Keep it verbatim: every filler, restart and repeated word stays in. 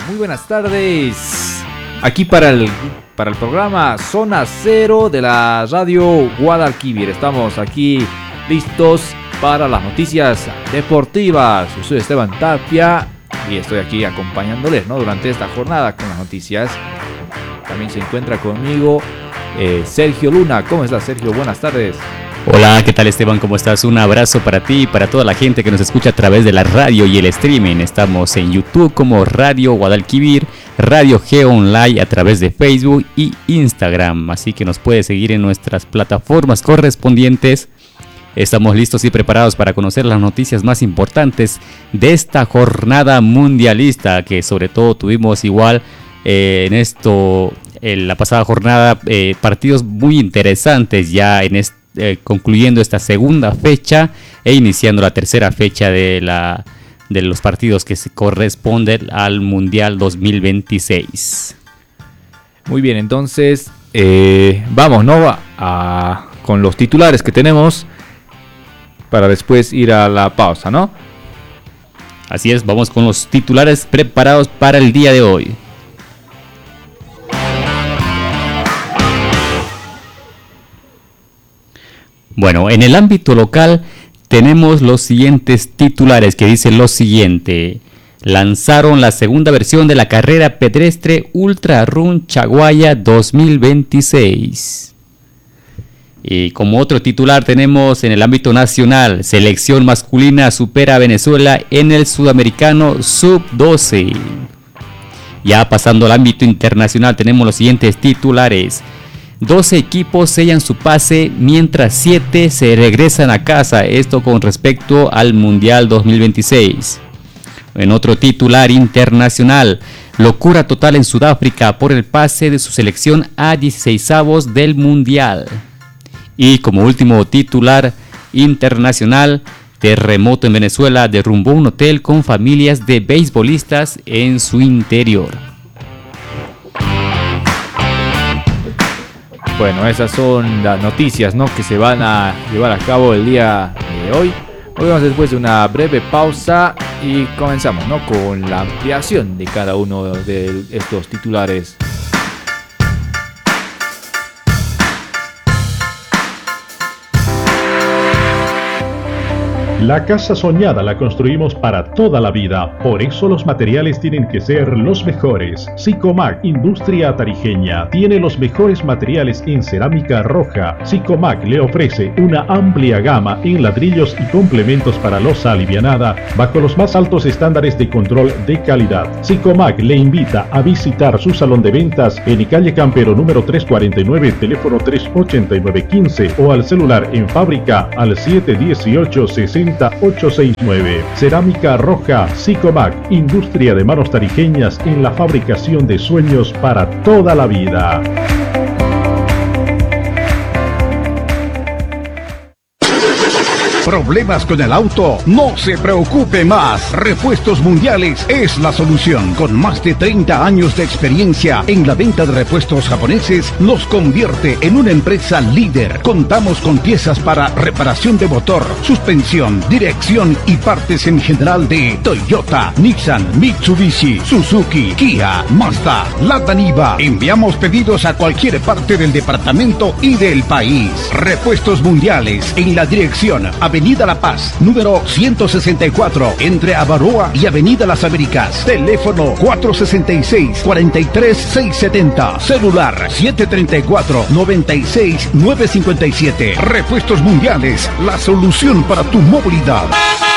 Muy buenas tardes. Aquí para el, para el programa Zona Cero de la radio Guadalquivir. Estamos aquí listos para las noticias deportivas. Yo soy Esteban Tapia y estoy aquí acompañándoles, ¿no?, durante esta jornada con las noticias. También se encuentra conmigo eh, Sergio Luna. ¿Cómo estás, Sergio? Buenas tardes. Hola, ¿qué tal, Esteban? ¿Cómo estás? Un abrazo para ti y para toda la gente que nos escucha a través de la radio y el streaming. Estamos en YouTube como Radio Guadalquivir, Radio Geo Online a través de Facebook y Instagram. Así que nos puedes seguir en nuestras plataformas correspondientes. Estamos listos y preparados para conocer las noticias más importantes de esta jornada mundialista, que sobre todo tuvimos igual eh, en esto, en la pasada jornada, eh, partidos muy interesantes ya en este. Eh, concluyendo esta segunda fecha e iniciando la tercera fecha de, la, de los partidos que se corresponden al Mundial dos mil veintiséis. Muy bien, entonces eh, vamos, ¿no? A, a, con los titulares que tenemos para después ir a la pausa, ¿no? Así es, vamos con los titulares preparados para el día de hoy. Bueno, en el ámbito local tenemos los siguientes titulares que dicen lo siguiente. Lanzaron la segunda versión de la carrera pedestre Ultra Run Chaguaya dos mil veintiséis. Y como otro titular tenemos en el ámbito nacional, selección masculina supera a Venezuela en el sudamericano sub doce. Ya pasando al ámbito internacional tenemos los siguientes titulares. doce equipos sellan su pase mientras siete se regresan a casa, esto con respecto al Mundial dos mil veintiséis. En otro titular internacional, locura total en Sudáfrica por el pase de su selección a dieciseisavos del Mundial. Y como último titular internacional, terremoto en Venezuela derrumbó un hotel con familias de beisbolistas en su interior. Bueno, esas son las noticias, ¿no?, que se van a llevar a cabo el día de hoy. Volvemos después de una breve pausa y comenzamos, ¿no?, con la ampliación de cada uno de estos titulares. La casa soñada la construimos para toda la vida, por eso los materiales tienen que ser los mejores. Sicomac, industria tarijeña, tiene los mejores materiales en cerámica roja. Sicomac le ofrece una amplia gama en ladrillos y complementos para losa alivianada, bajo los más altos estándares de control de calidad. Sicomac le invita a visitar su salón de ventas en calle Campero número trescientos cuarenta y nueve, teléfono tres ochenta y nueve quince, o al celular en fábrica al siete dieciocho sesenta ochocientos sesenta y nueve. Cerámica roja Sicomac, industria de manos tarijeñas en la fabricación de sueños para toda la vida. ¿Problemas con el auto? No se preocupe más. Repuestos Mundiales es la solución. Con más de treinta años de experiencia en la venta de repuestos japoneses, nos convierte en una empresa líder. Contamos con piezas para reparación de motor, suspensión, dirección y partes en general de Toyota, Nissan, Mitsubishi, Suzuki, Kia, Mazda, Lada Niva. Enviamos pedidos a cualquier parte del departamento y del país. Repuestos Mundiales en la dirección Avenida La Paz, número ciento sesenta y cuatro, entre Avaroa y Avenida Las Américas. Teléfono cuatro sesenta y seis, cuarenta y tres, seiscientos setenta. Celular siete treinta y cuatro, noventa y seis, novecientos cincuenta y siete. Repuestos Mundiales, la solución para tu movilidad.